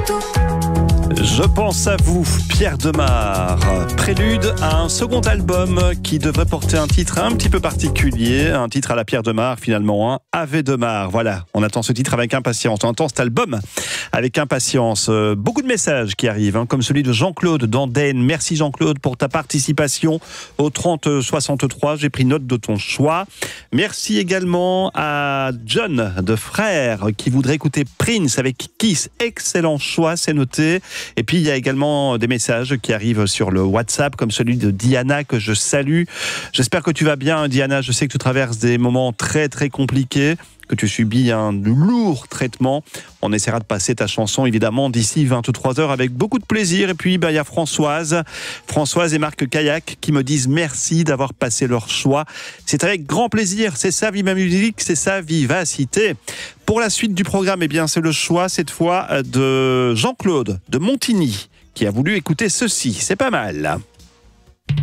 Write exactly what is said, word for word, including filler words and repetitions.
Je pense à vous, Pierre Demar. Prélude à un second album qui devrait porter un titre un petit peu particulier, un titre à la Pierre Demar finalement, hein, Ave Demar. Voilà, on attend ce titre avec impatience, on attend cet album avec impatience. Euh, beaucoup de messages qui arrivent, hein, comme celui de Jean-Claude d'Andenne. Merci Jean-Claude pour ta participation au trente soixante-trois. J'ai pris note de ton choix. Merci également à John de Frères qui voudrait écouter Prince avec Kiss. Excellent choix, c'est noté. Et puis, il y a également des messages qui arrivent sur le WhatsApp, comme celui de Diana, que je salue. J'espère que tu vas bien, Diana. Je sais que tu traverses des moments très, très compliqués, que tu subis un lourd traitement. On essaiera de passer ta chanson, évidemment, d'ici vingt-trois heures avec beaucoup de plaisir. Et puis, bah, il y a Françoise, Françoise et Marc Kayak qui me disent merci d'avoir passé leur choix. C'est avec grand plaisir. C'est ça, Viva Musique, c'est ça, vivacité. Pour la suite du programme, eh bien, c'est le choix, cette fois, de Jean-Claude de Montigny, qui a voulu écouter ceci. C'est pas mal.